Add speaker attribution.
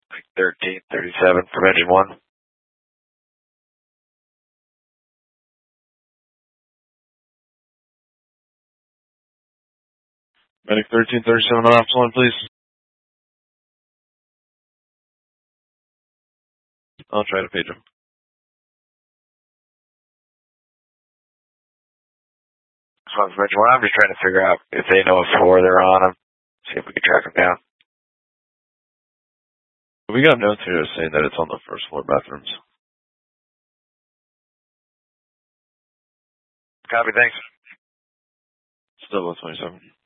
Speaker 1: 1337 from engine 1.
Speaker 2: Medic 1337 on Ops 1, please. I'll try to page him.
Speaker 1: So from engine 1, I'm just trying to figure out if they know what floor they're on. See if we can track them down.
Speaker 2: We got notes here saying that it's on the first floor bathrooms.
Speaker 1: Copy, thanks.
Speaker 2: Still 27.